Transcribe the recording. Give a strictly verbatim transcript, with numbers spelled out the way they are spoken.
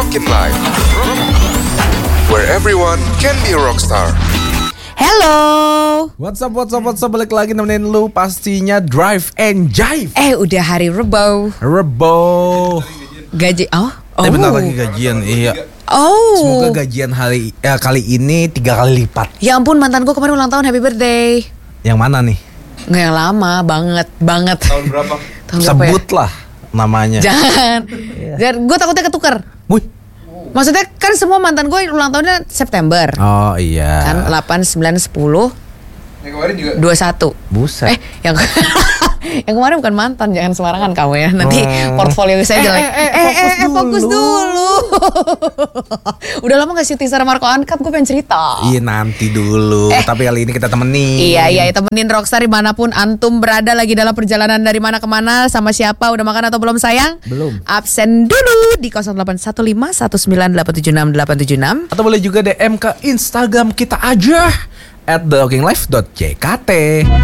Rockin' Life, where everyone can be a rockstar. Hello. What's up, what's up, what's up. Balik lagi nemenin lu pastinya Drive and Jive. Eh udah hari Rebo. Rebo. Gaji. Oh. Oh. Eh bentar lagi gajian. Iya. Oh. Semoga gajian hari eh, kali ini tiga kali lipat. Ya ampun, mantan gue kemarin ulang tahun, happy birthday. Yang mana nih? Nggak yang lama banget banget. Tahun berapa? Tahun berapa ya? Sebutlah namanya. Jangan. Jangan. Gue takutnya ketuker. Wih. Maksudnya kan semua mantan gue ulang tahunnya September. Oh iya. Kan delapan, sembilan, sepuluh. Yang kemarin juga dua puluh satu. Buset. Eh, yang yang kemarin bukan mantan, jangan sembarangan kamu ya. Nanti oh. portfolio saya jelek. Eh, eh, eh, fokus, eh, eh, dulu. fokus dulu. Udah lama gak sih teaser Marco Uncut, gue pengen cerita. Iya nanti dulu. Eh. Tapi kali ini kita temenin. Iya, iya, temenin Rockstar dimanapun antum berada, lagi dalam perjalanan dari mana ke mana, sama siapa, udah makan atau belum sayang? Belum. Absen dulu di nol delapan satu lima satu sembilan delapan tujuh enam delapan tujuh enam. Atau boleh juga D M ke Instagram kita aja at the rocking life dot j k t.